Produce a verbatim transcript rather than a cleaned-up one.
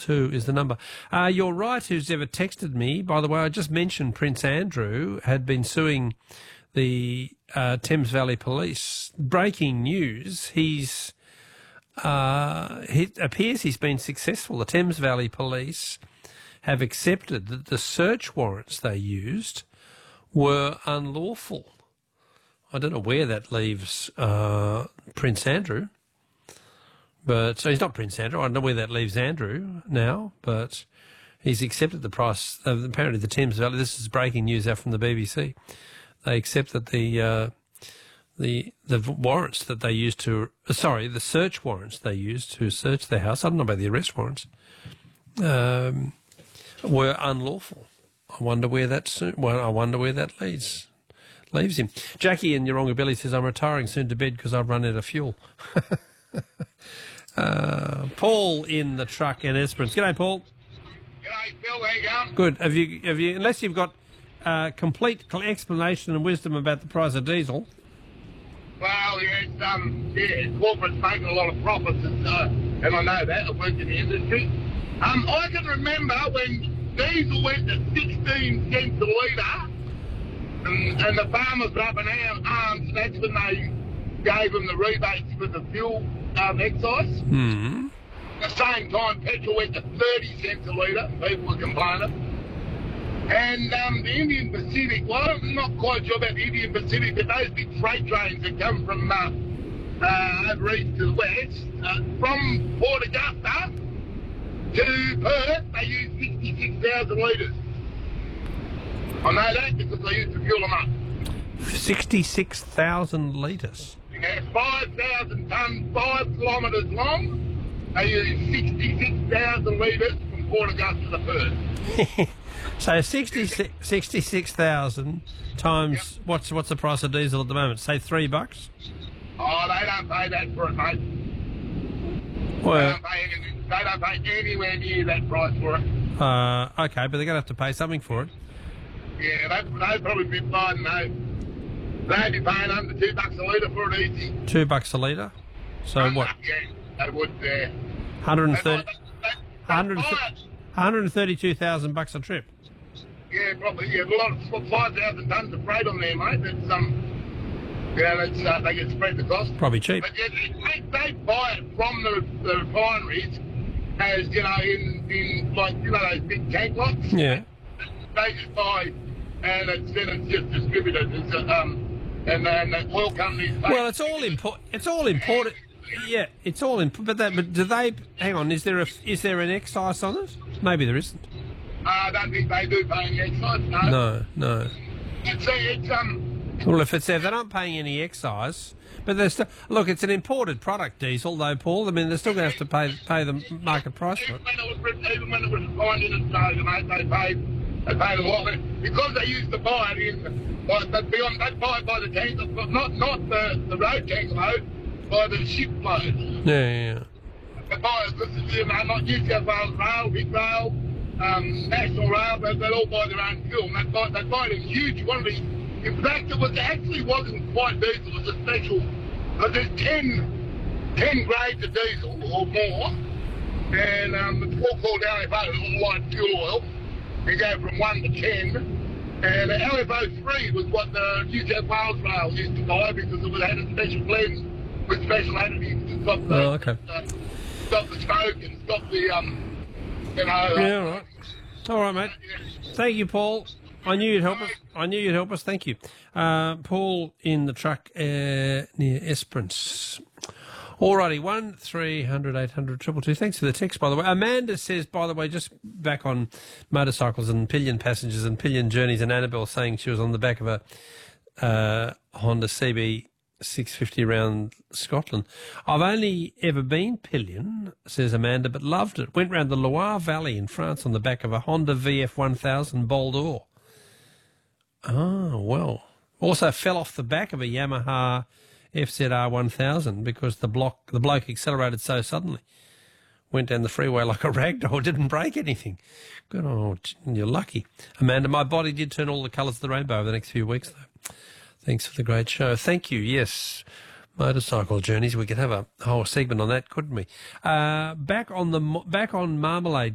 two is the number. Uh, you're right, who's ever texted me. By the way, I just mentioned Prince Andrew had been suing the uh, Thames Valley Police. Breaking news, he's uh, it appears he's been successful. The Thames Valley Police have accepted that the search warrants they used were unlawful. I don't know where that leaves uh, Prince Andrew. But so he's not Prince Andrew. I don't know where that leaves Andrew now, but he's accepted the price. Uh, apparently, the Thames Valley. This is breaking news out from the B B C. They accepted the uh, the the warrants that they used to. Uh, sorry, the search warrants they used to search their house. I don't know about the arrest warrants. Um, were unlawful. I wonder where that. Soon, well, I wonder where that leads leaves him. Jackie in Yeronga Billy says, "I'm retiring soon to bed because I've run out of fuel." Uh, Paul in the truck in Esperance. G'day, Paul. G'day, Phil. How you going? Good. Have you, have you, unless you've got uh, complete explanation and wisdom about the price of diesel? Well, yeah, it's, um, yeah, corporate's making a lot of profits, and, uh, and I know that. I've worked in the industry. Um, I can remember when diesel went to sixteen cents a litre, and, and the farmers were up in arms, and that's when they gave them the rebates for the fuel um, excise. Mm-hmm. At the same time, petrol went to thirty cents a litre, and people were complaining. And um, the Indian Pacific, well, I'm not quite sure about the Indian Pacific, but those big freight trains that come from uh, uh, over east to the west, uh, from Port Augusta to Perth, they use sixty-six thousand litres. I know that because I used to fuel them up. sixty-six thousand litres? Yeah, five thousand tonnes, five kilometres long. They use sixty-six thousand litres from Port Augusta to Perth. So sixty-six thousand times, yep. what's what's the price of diesel at the moment? Say three bucks? Oh, they don't pay that for it, mate. Well, they, don't pay anything. They don't pay anywhere near that price for it. Uh, okay, but they're going to have to pay something for it. Yeah, they, they'd probably be fine, no. They'd be paying under two bucks a litre for it easy. Two bucks a litre? So um, what? Yeah, they would, yeah. one hundred thirty, one hundred thirty-two thousand bucks a trip? Yeah, probably. Yeah, a lot of five thousand tonnes of freight on there, mate. That's um, yeah, that's uh, they get spread the cost. Probably cheap. But yeah, they, they buy it from the, the refineries, as you know, in in like you know those big tank lots. Yeah. They just buy, and it's then it's just distributed. It's a, um, and then the oil companies. Well, it's all import. It's all imported. Yeah, it's all in. But that. But do they? Hang on. Is there a? Is there an excise on it? Maybe there isn't. Uh, I don't think they do pay any excise. No. No. No. It's, it's um. Well, if it's if they're not paying any excise, but they're still look. It's an imported product, diesel, though, Paul. I mean, they're still going to have to pay pay the market price for it. Even when it was even when it was refined in Australia, mate, they paid they paid a lot because they used to buy it in. Like, they'd be on, they'd buy it by the tank, but not not the the road tank load. By the ship load. Yeah, yeah, yeah. The buyers, you know, not New South Wales Rail, Big Rail, um, National Rail, they, they all buy their own fuel. And they buy, they buy it in huge quantities. In fact, it was actually wasn't quite diesel, it was a special, but there's ten, ten grades of diesel or more. And um, it's all called L F O, it's all light fuel oil. They go from one to ten. And the L F O three was what the New South Wales Rail used to buy because it was had a special blend with special additives to stop the, oh, okay. uh, stop the smoke and stop the, um, you know... Yeah, all right. All right, mate. Yeah. Thank you, Paul. I knew you'd help us. I knew you'd help us. Thank you. Uh, Paul in the truck uh, near Esperance. All righty, one three hundred eight hundred two two two. Thanks for the text, by the way. Amanda says, by the way, just back on motorcycles and pillion passengers and pillion journeys, and Annabelle saying she was on the back of a uh, Honda C B six fifty around Scotland. I've only ever been pillion, says Amanda, but loved it. Went round the Loire Valley in France on the back of a Honda V F one thousand Bol d'Or. Oh, well. Also fell off the back of a Yamaha F Z R one thousand because the block the bloke accelerated so suddenly. Went down the freeway like a ragdoll, didn't break anything. Good, oh, you're lucky. Amanda, my body did turn all the colours of the rainbow over the next few weeks, though. Thanks for the great show. Thank you. Yes, motorcycle journeys. We could have a whole segment on that, couldn't we? Uh, back on the back on Marmalade.